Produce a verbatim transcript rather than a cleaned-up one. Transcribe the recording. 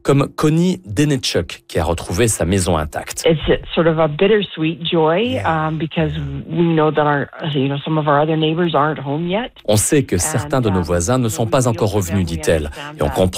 comme Connie Denetchuk, qui a retrouvé sa maison intacte. It's sort of a bittersweet joy um, because we know that our, you know, some of our other neighbors aren't home yet. On sait que certains de nos voisins ne sont pas encore revenus, dit-elle, et on comprend